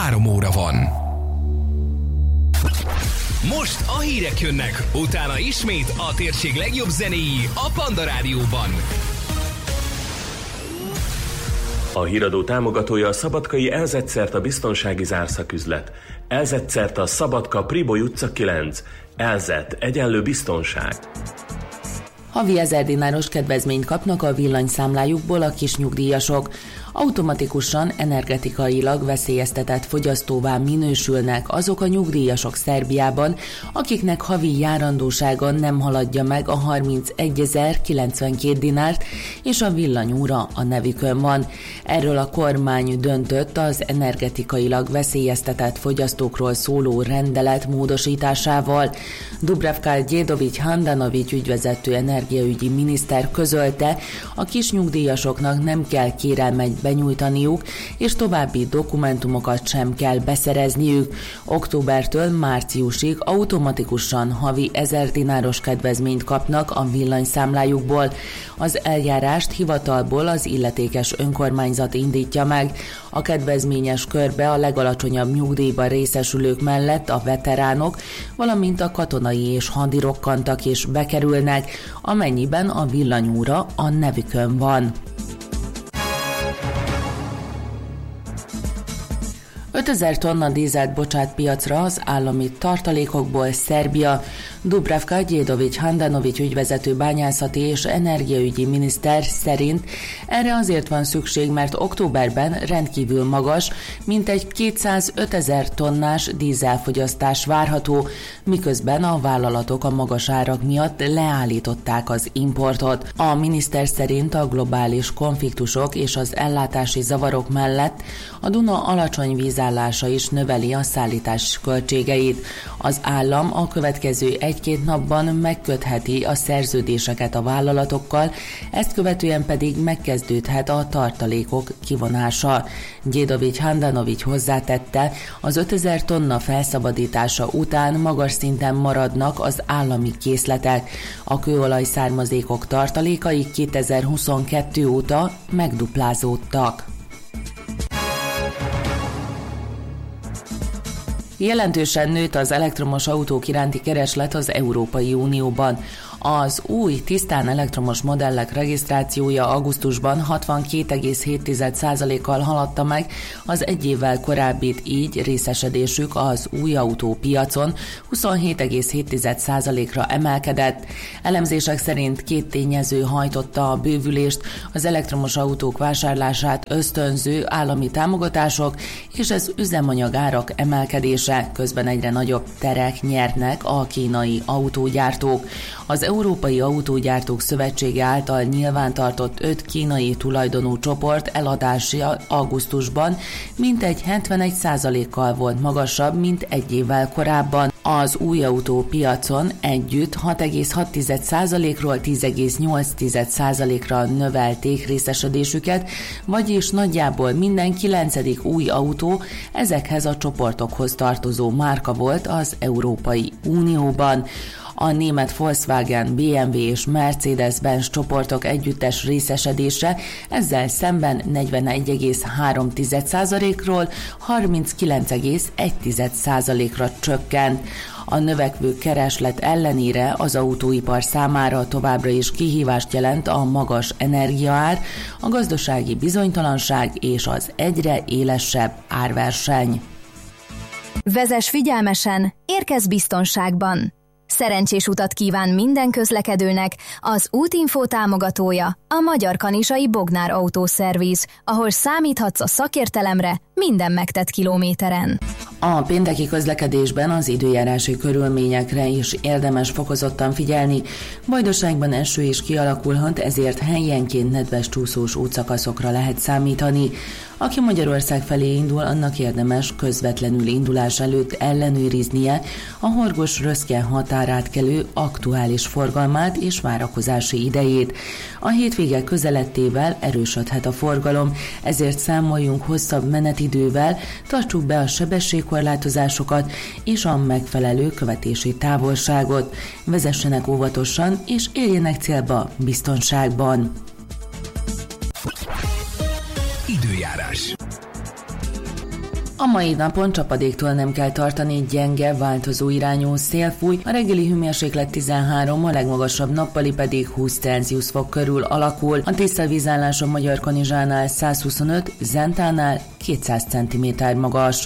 3 óra van. Most a hírek jönnek, utána ismét a térség legjobb zenéi a Panda Rádióban. A híradó támogatója a szabadkai Elzett-Szerta biztonsági zárszaküzlet. Elzett-Szerta Szabadka Priboly utca 9. Elzett egyenlő biztonság. Havi 1000 dináros kedvezményt kapnak a villanyszámlájukból a kisnyugdíjasok. Automatikusan energetikailag veszélyeztetett fogyasztóvá minősülnek azok a nyugdíjasok Szerbiában, akiknek havi járandósága nem haladja meg a 31.092 dinárt, és a villanyóra a nevükön van. Erről a kormány döntött az energetikailag veszélyeztetett fogyasztókról szóló rendelet módosításával. Dubravka Djedovic Handanovic ügyvezető energiaügyi miniszter közölte, a kisnyugdíjasoknak nem kell kérelmet benyújtaniuk, és további dokumentumokat sem kell beszerezniük. Októbertől márciusig automatikusan havi 1000 dináros kedvezményt kapnak a villanyszámlájukból. Az eljárást hivatalból az illetékes önkormányzat indítja meg. A kedvezményes körbe a legalacsonyabb nyugdíjban részesülők mellett a veteránok, valamint a katonai és hadirokkantak is bekerülnek, amennyiben a villanyóra a nevükön van. 5000 tonna dízelt bocsát piacra az állami tartalékokból Szerbia. Dubravka Djedovic Handanovic ügyvezető bányászati és energiaügyi miniszter szerint erre azért van szükség, mert októberben rendkívül magas, mintegy 205 000 tonnás dízelfogyasztás várható, miközben a vállalatok a magas árak miatt leállították az importot. A miniszter szerint a globális konfliktusok és az ellátási zavarok mellett a Duna alacsony vízállása is növeli a szállítás költségeit. Az állam a következő 1-2 napban megkötheti a szerződéseket a vállalatokkal, ezt követően pedig megkezdődhet a tartalékok kivonása. Djedovic Handanovic hozzátette, az 5000 tonna felszabadítása után magas szinten maradnak az állami készletek. A kőolaj származékok tartalékai 2022 óta megduplázódtak. Jelentősen nőtt az elektromos autók iránti kereslet az Európai Unióban. Az új, tisztán elektromos modellek regisztrációja augusztusban 62,7%-kal haladta meg az egy évvel korábbit, így részesedésük az új autópiacon 27,7%-ra emelkedett. Elemzések szerint 2 tényező hajtotta a bővülést, az elektromos autók vásárlását ösztönző állami támogatások és az üzemanyagárak emelkedése, közben egyre nagyobb terek nyernek a kínai autógyártók. Az Európai Autógyártók Szövetsége által nyilvántartott 5 kínai tulajdonú csoport eladása augusztusban mintegy 71%-kal volt magasabb, mint egy évvel korábban. Az új autópiacon együtt 6,6%-ról 10,8%-ra növelték részesedésüket, vagyis nagyjából minden 9. új autó ezekhez a csoportokhoz tartozó márka volt az Európai Unióban. A német Volkswagen, BMW és Mercedes-Benz csoportok együttes részesedése ezzel szemben 41,3%-ról 39,1%-ra csökkent. A növekvő kereslet ellenére az autóipar számára továbbra is kihívást jelent a magas energiaár, a gazdasági bizonytalanság és az egyre élesebb árverseny. Vezess figyelmesen, érkezz biztonságban! Szerencsés utat kíván minden közlekedőnek az Útinfo támogatója, a Magyar Kanizsai Bognár Autószerviz, ahol számíthatsz a szakértelemre minden megtett kilométeren. A pénteki közlekedésben az időjárási körülményekre is érdemes fokozottan figyelni. Vajdaságban eső is kialakulhat, ezért helyenként nedves csúszós útszakaszokra lehet számítani. Aki Magyarország felé indul, annak érdemes közvetlenül indulás előtt ellenőriznie a Horgos-Röszke határátkelő aktuális forgalmát és várakozási idejét. A hétvége közelettével erősödhet a forgalom, ezért számoljunk hosszabb menetidővel, tartsuk be a sebességkorlátozásokat és a megfelelő követési távolságot. Vezessenek óvatosan és érjenek célba biztonságban. Időjárás. A mai napon csapadéktól nem kell tartani, gyenge, változó irányú szél fúj, a reggeli hőmérséklet 13, a legmagasabb nappali pedig 20 Celsius fok körül alakul. A tisztavízállás a Magyarkanizsánál 125, Zentánál 200 cm magas.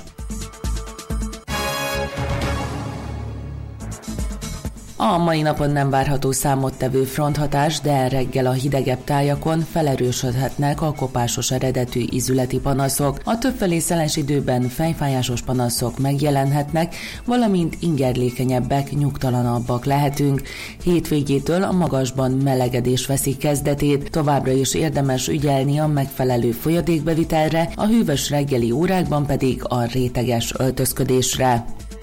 A mai napon nem várható számottevő fronthatás, de reggel a hidegebb tájakon felerősödhetnek a kopásos eredetű ízületi panaszok. A többfelé szeles időben fejfájásos panaszok megjelenhetnek, valamint ingerlékenyebbek, nyugtalanabbak lehetünk. Hétvégétől a magasban melegedés veszi kezdetét, továbbra is érdemes ügyelni a megfelelő folyadékbevitelre, a hűvös reggeli órákban pedig a réteges öltözködésre.